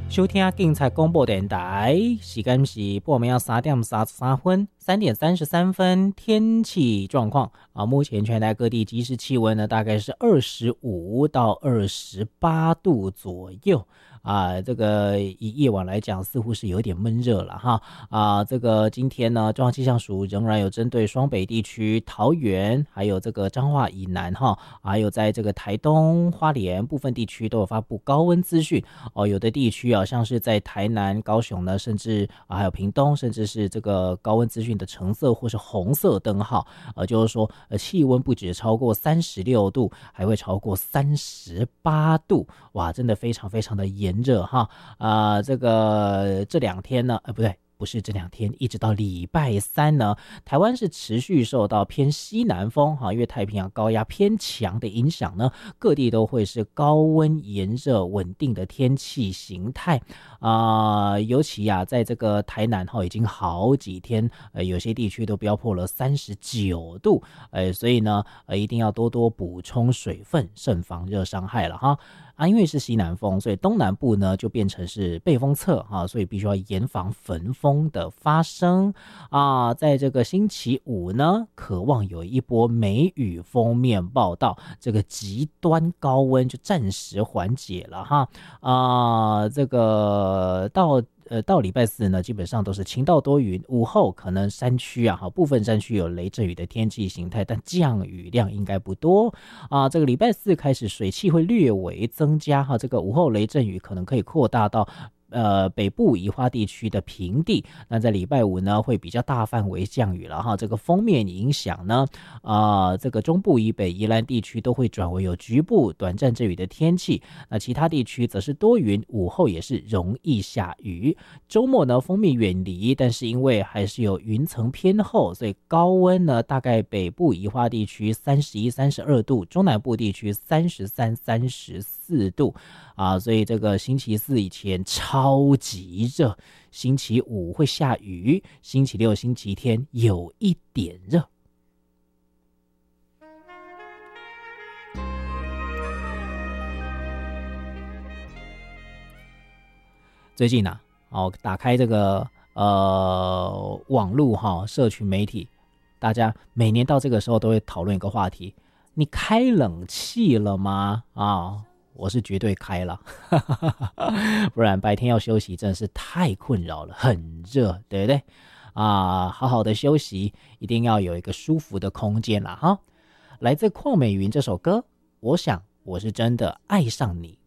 收听警察广播电台，时间是半暝3:33， 3:33分。天气状况啊，目前全台各地即时气温呢，大概是25到28度左右。这个以夜晚来讲，似乎是有点闷热了哈。这个今天呢，中央气象署仍然有针对双北地区、桃园，还有这个彰化以南哈，还有在这个台东、花莲部分地区都有发布高温资讯哦。有的地区啊，像是在台南、高雄呢，甚至还有屏东，甚至是这个高温资讯的橙色或是红色灯号，就是说气温不止超过36度，还会超过38度，哇，真的非常非常的炎热哈。这两天呢，不是这两天，一直到礼拜三呢，台湾是持续受到偏西南风因为太平洋高压偏强的影响呢，各地都会是高温炎热稳定的天气形态尤其在这个台南已经好几天有些地区都飙破了39度所以呢一定要多多补充水分，慎防热伤害了哈。因为是西南风，所以东南部呢就变成是背风侧所以必须要严防焚风的发生在这个星期五呢，渴望有一波梅雨锋面报道，这个极端高温就暂时缓解了哈。这个到礼拜四呢，基本上都是晴到多云，午后可能山区部分山区有雷阵雨的天气形态，但降雨量应该不多这个礼拜四开始水汽会略微增加这个午后雷阵雨可能可以扩大到北部宜花地区的平地，那在礼拜五呢会比较大范围降雨了哈。这个锋面影响呢这个中部以北宜兰地区都会转为有局部短暂阵雨的天气，那其他地区则是多云，午后也是容易下雨。周末呢锋面远离，但是因为还是有云层偏厚，所以高温呢大概北部宜花地区31、32度，中南部地区33、34度所以这个星期四以前超级热，星期五会下雨，星期六、星期天有一点热。最近打开这个网络社群媒体，大家每年到这个时候都会讨论一个话题：你开冷气了吗？我是绝对开了不然白天要休息真的是太困扰了，很热，对不对好好的休息，一定要有一个舒服的空间啦哈。来自邝美云这首歌，我想我是真的爱上你。